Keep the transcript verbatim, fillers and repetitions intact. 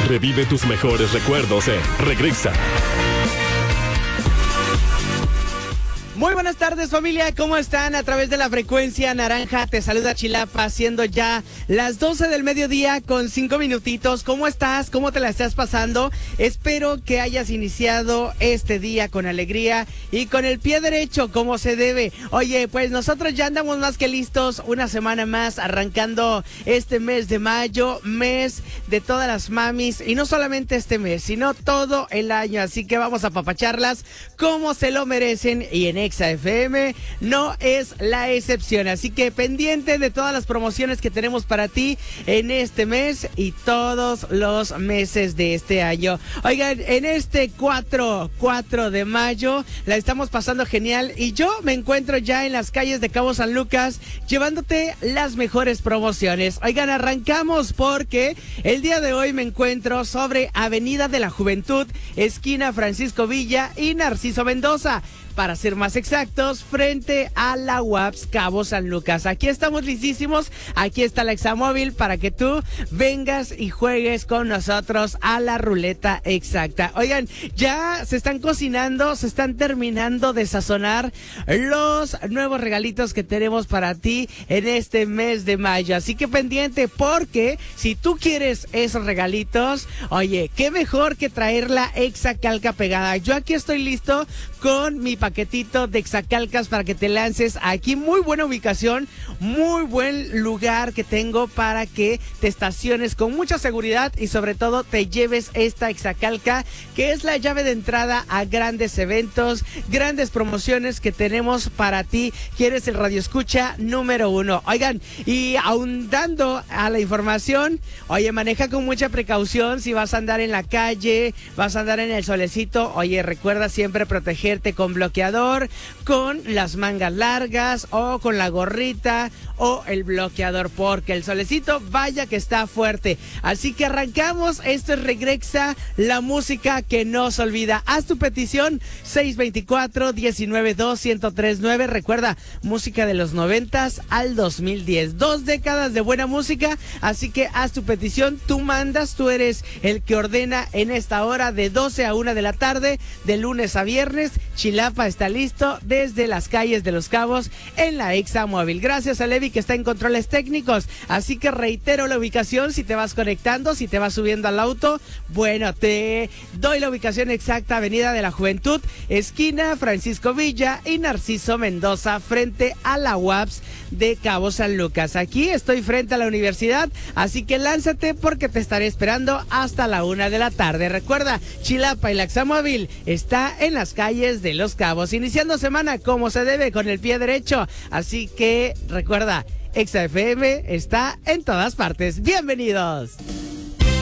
Revive tus mejores recuerdos en Regresa. Muy buenas tardes, familia, ¿cómo están? A través de la frecuencia naranja te saluda Chilapa, siendo ya las doce del mediodía con cinco minutitos. ¿Cómo estás? ¿Cómo te la estás pasando? Espero que hayas iniciado este día con alegría y con el pie derecho, como se debe. Oye, pues nosotros ya andamos más que listos, una semana más arrancando este mes de mayo, mes de todas las mamis, y no solamente este mes, sino todo el año, así que vamos a apapacharlas como se lo merecen, y en Exa F M no es la excepción, así que pendiente de todas las promociones que tenemos para ti en este mes y todos los meses de este año. Oigan, en este cuatro de mayo la estamos pasando genial y yo me encuentro ya en las calles de Cabo San Lucas llevándote las mejores promociones. Oigan, arrancamos porque el día de hoy me encuentro sobre Avenida de la Juventud, esquina Francisco Villa y Narciso Mendoza. Para ser más exactos, frente a la U A P S Cabo San Lucas. Aquí estamos listísimos, aquí está la Examóvil para que tú vengas y juegues con nosotros a la ruleta exacta. Oigan, ya se están cocinando, se están terminando de sazonar los nuevos regalitos que tenemos para ti en este mes de mayo. Así que pendiente, porque si tú quieres esos regalitos, oye, qué mejor que traer la Exacalca pegada. Yo aquí estoy listo con mi paquetito de Exacalcas para que te lances aquí. Muy buena ubicación, muy buen lugar que tengo para que te estaciones con mucha seguridad y sobre todo te lleves esta Exacalca, que es la llave de entrada a grandes eventos, grandes promociones que tenemos para ti. ¿Quieres el radio escucha número uno? Oigan, y ahondando a la información, oye, maneja con mucha precaución si vas a andar en la calle, vas a andar en el solecito. Oye, recuerda siempre proteger con bloqueador, con las mangas largas o con la gorrita o el bloqueador, porque el solecito vaya que está fuerte. Así que arrancamos, esto es Regresa, la música que no se olvida. Haz tu petición seis dos cuatro, uno nueve dos, uno cero tres nueve. Recuerda, música de los noventas al dos mil diez, dos décadas de buena música, así que haz tu petición, tú mandas, tú eres el que ordena en esta hora de doce a una de la tarde, de lunes a viernes. Chilapa está listo desde las calles de Los Cabos en la Examóvil. Gracias a Levi que está en controles técnicos. Así que reitero la ubicación si te vas conectando, si te vas subiendo al auto. Bueno, te doy la ubicación exacta: Avenida de la Juventud, esquina Francisco Villa y Narciso Mendoza, frente a la U A P S de Cabo San Lucas. Aquí estoy frente a la universidad, así que lánzate porque te estaré esperando hasta la una de la tarde. Recuerda, Chilapa y la Examóvil está en las calles de Los Cabos, iniciando semana como se debe, con el pie derecho. Así que recuerda, Exa F M está en todas partes. ¡Bienvenidos!